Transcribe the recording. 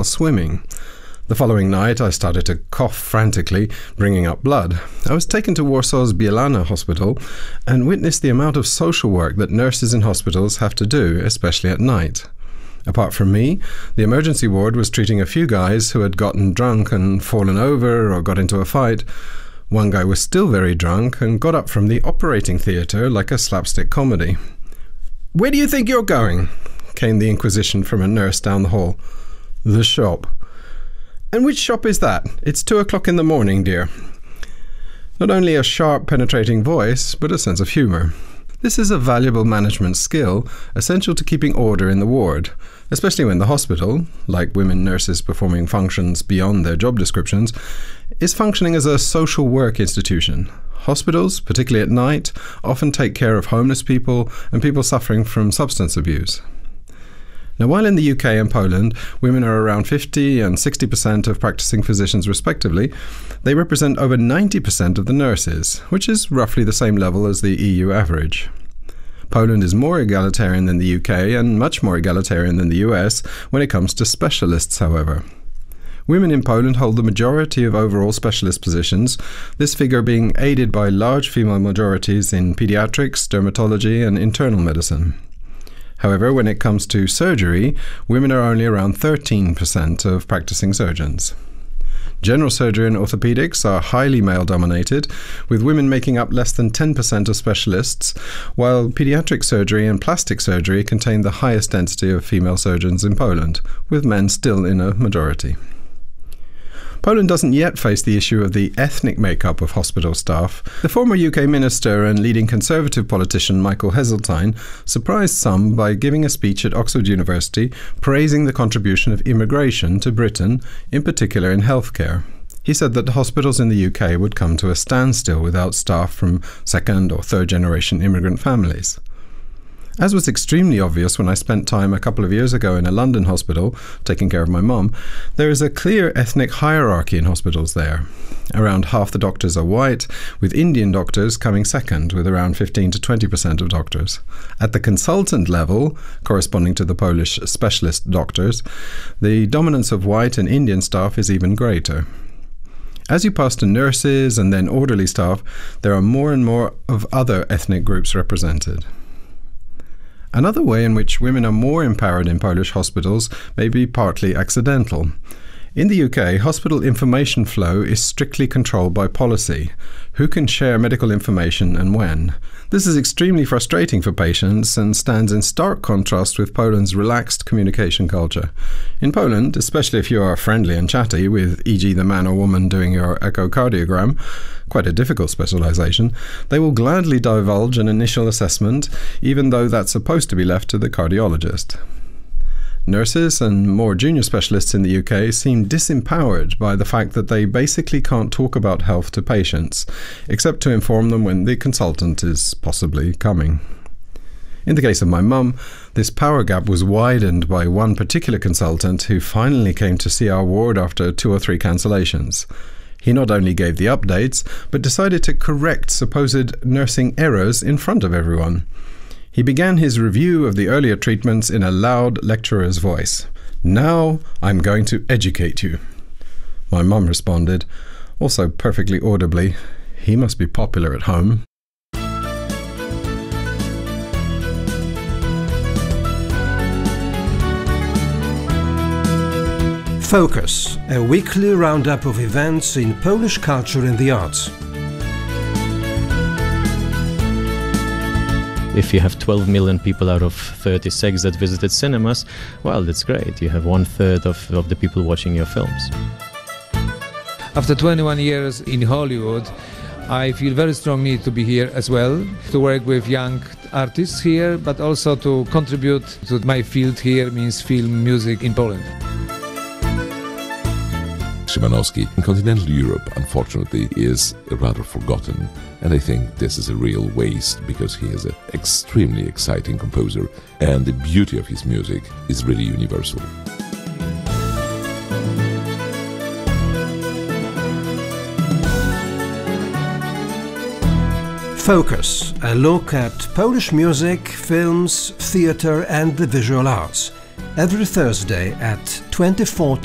swimming. The following night, I started to cough frantically, bringing up blood. I was taken to Warsaw's Bielana Hospital and witnessed the amount of social work that nurses in hospitals have to do, especially at night. Apart from me, the emergency ward was treating a few guys who had gotten drunk and fallen over or got into a fight. One guy was still very drunk and got up from the operating theatre like a slapstick comedy. "Where do you think you're going?" came the inquisition from a nurse down the hall. "The shop." "And which shop is that? It's 2 o'clock in the morning, dear." Not only a sharp, penetrating voice, but a sense of humour. This is a valuable management skill, essential to keeping order in the ward, especially when the hospital, like women nurses performing functions beyond their job descriptions, is functioning as a social work institution. Hospitals, particularly at night, often take care of homeless people and people suffering from substance abuse. Now, while in the UK and Poland, women are around 50 and 60% of practicing physicians respectively, they represent over 90% of the nurses, which is roughly the same level as the EU average. Poland is more egalitarian than the UK and much more egalitarian than the US when it comes to specialists, however. Women in Poland hold the majority of overall specialist positions, this figure being aided by large female majorities in pediatrics, dermatology and internal medicine. However, when it comes to surgery, women are only around 13% of practicing surgeons. General surgery and orthopedics are highly male-dominated, with women making up less than 10% of specialists, while pediatric surgery and plastic surgery contain the highest density of female surgeons in Poland, with men still in a majority. Poland doesn't yet face the issue of the ethnic makeup of hospital staff. The former UK minister and leading Conservative politician Michael Heseltine surprised some by giving a speech at Oxford University praising the contribution of immigration to Britain, in particular in healthcare. He said that hospitals in the UK would come to a standstill without staff from second or third generation immigrant families. As was extremely obvious when I spent time a couple of years ago in a London hospital, taking care of my mum, there is a clear ethnic hierarchy in hospitals there. Around half the doctors are white, with Indian doctors coming second, with around 15 to 20% of doctors. At the consultant level, corresponding to the Polish specialist doctors, the dominance of white and Indian staff is even greater. As you pass to nurses and then orderly staff, there are more and more of other ethnic groups represented. Another way in which women are more empowered in Polish hospitals may be partly accidental. In the UK, hospital information flow is strictly controlled by policy. Who can share medical information and when? This is extremely frustrating for patients and stands in stark contrast with Poland's relaxed communication culture. In Poland, especially if you are friendly and chatty, with e.g. the man or woman doing your echocardiogram, quite a difficult specialization, they will gladly divulge an initial assessment, even though that's supposed to be left to the cardiologist. Nurses and more junior specialists in the UK seem disempowered by the fact that they basically can't talk about health to patients, except to inform them when the consultant is possibly coming. In the case of my mum, this power gap was widened by one particular consultant who finally came to see our ward after 2 or 3 cancellations. He not only gave the updates, but decided to correct supposed nursing errors in front of everyone. He began his review of the earlier treatments in a loud lecturer's voice. "Now I'm going to educate you." My mum responded, also perfectly audibly, "He must be popular at home." Focus, a weekly roundup of events in Polish culture and the arts. If you have 12 million people out of 36 that visited cinemas, well, that's great. You have 1/3 of the people watching your films. After 21 years in Hollywood, I feel very strong need to be here as well, to work with young artists here, but also to contribute to my field here, means film music in Poland. Szymanowski in continental Europe, unfortunately, is rather forgotten, and I think this is a real waste because he is an extremely exciting composer and the beauty of his music is really universal. Focus, a look at Polish music, films, theatre and the visual arts. Every Thursday at 24